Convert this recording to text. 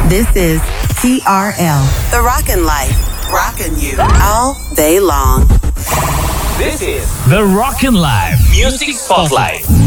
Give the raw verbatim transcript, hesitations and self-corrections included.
This is T R L. The Rockin' Life. Rockin' you all day long. This is The Rockin' Life Music Spotlight.